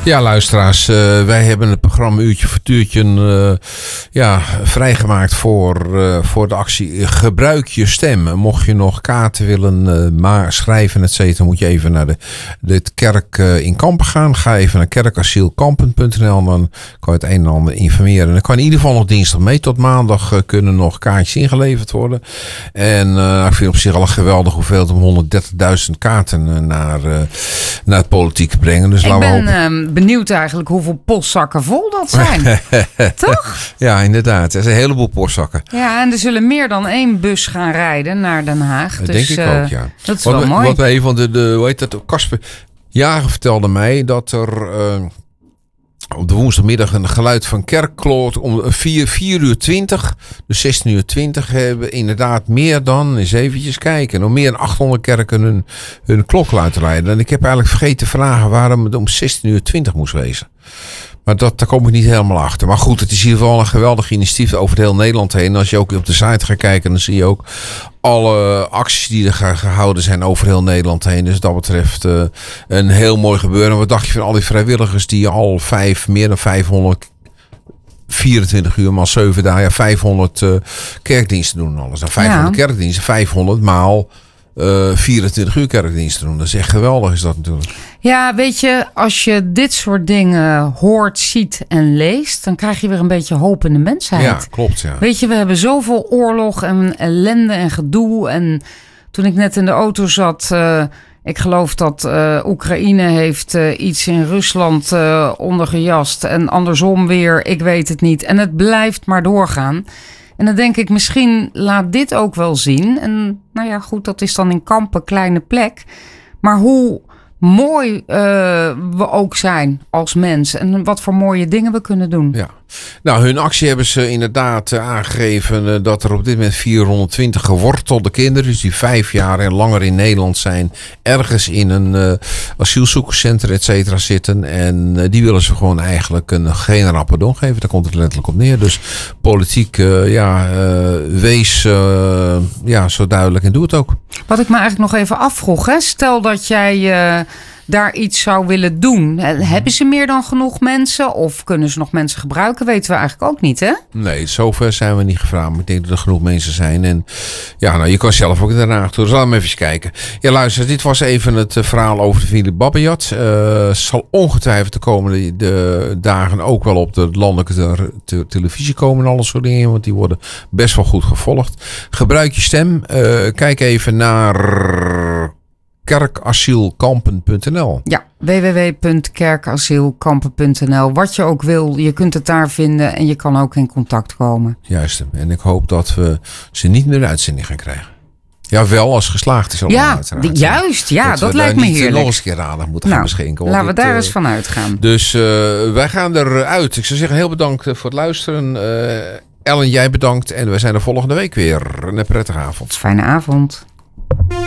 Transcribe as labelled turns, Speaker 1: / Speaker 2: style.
Speaker 1: Ja, luisteraars, wij hebben het programma Uurtje voor Tuurtje vrijgemaakt voor de actie Gebruik je stem. Mocht je nog kaarten willen schrijven, et cetera, moet je even naar de kerk in Kampen gaan. Ga even naar kerkasielkampen.nl, dan kan je het een en ander informeren. En dan kan in ieder geval nog dinsdag mee. Tot maandag kunnen nog kaartjes ingeleverd worden. En ik vind op zich al een geweldig hoeveelheid om 130.000 kaarten naar het politiek te brengen. Dus laten we hopen.
Speaker 2: Benieuwd eigenlijk hoeveel postzakken vol dat zijn. Toch?
Speaker 1: Ja, inderdaad. Er zijn een heleboel postzakken.
Speaker 2: Ja, en er zullen meer dan 1 bus gaan rijden naar Den Haag.
Speaker 1: Dat
Speaker 2: dus,
Speaker 1: denk ik ook, ja.
Speaker 2: Dat is wel mooi.
Speaker 1: Wat een van hoe heet dat? Kasper Jager vertelde mij dat er op de woensdagmiddag een geluid van kerkkloot om 4:20, dus 16:20 hebben inderdaad meer dan, eens eventjes kijken, nog meer dan 800 kerken hun klok laten rijden. En ik heb eigenlijk vergeten te vragen waarom het om 16:20 moest wezen. Maar daar kom ik niet helemaal achter. Maar goed, het is in ieder geval een geweldig initiatief over heel Nederland heen. Als je ook op de site gaat kijken, dan zie je ook alle acties die er gehouden zijn over heel Nederland heen. Dus dat betreft een heel mooi gebeuren. Wat dacht je van al die vrijwilligers die al meer dan 500 24 uur maal 7 dagen, 500 kerkdiensten doen en alles. Nou, 500 kerkdiensten, 500 maal 24 uur kerkdiensten doen. Dat is echt geweldig, is dat natuurlijk.
Speaker 2: Ja, weet je, als je dit soort dingen hoort, ziet en leest, dan krijg je weer een beetje hoop in de mensheid.
Speaker 1: Ja, klopt, ja.
Speaker 2: Weet je, we hebben zoveel oorlog en ellende en gedoe. En toen ik net in de auto zat, ik geloof dat Oekraïne heeft iets in Rusland ondergejast en andersom weer, ik weet het niet. En het blijft maar doorgaan. En dan denk ik, misschien laat dit ook wel zien. En nou ja, goed, dat is dan in Kampen, kleine plek. Maar hoe mooi we ook zijn als mens. En wat voor mooie dingen we kunnen doen.
Speaker 1: Ja. Nou, hun actie hebben ze inderdaad aangegeven dat er op dit moment 420 gewortelde kinderen, dus die 5 jaar en langer in Nederland zijn, ergens in een asielzoekerscentrum, et cetera, zitten. En die willen ze gewoon eigenlijk geen rapperdon geven. Daar komt het letterlijk op neer. Dus politiek, wees zo duidelijk en doe het ook.
Speaker 2: Wat ik me eigenlijk nog even afvroeg, hè? Stel dat jij daar iets zou willen doen. Hebben ze meer dan genoeg mensen? Of kunnen ze nog mensen gebruiken? Weten we eigenlijk ook niet, hè?
Speaker 1: Nee, zover zijn we niet gevraagd. Maar ik denk dat er genoeg mensen zijn. En ja, nou, je kan zelf ook daarna toe. Dus laten we even kijken. Ja, luister, dit was even het verhaal over de familie Babbejat. Zal ongetwijfeld de komende dagen ook wel op de landelijke televisie komen en alle soort dingen. Want die worden best wel goed gevolgd. Gebruik je stem. Kijk even naar kerkasielkampen.nl. Ja,
Speaker 2: www.kerkasielkampen.nl. Wat je ook wil, je kunt het daar vinden en je kan ook in contact komen.
Speaker 1: Juist, en ik hoop dat we ze niet meer in uitzending gaan krijgen. Ja, wel als geslaagd is.
Speaker 2: Ja, juist. Ja, dat lijkt me heerlijk.
Speaker 1: Nog eens een keer aandacht moeten gaan beschenken.
Speaker 2: Laten we daar eens van uitgaan.
Speaker 1: Dus wij gaan eruit. Ik zou zeggen, heel bedankt voor het luisteren. Ellen, jij bedankt. En wij zijn er volgende week weer. Een prettige avond.
Speaker 2: Fijne avond.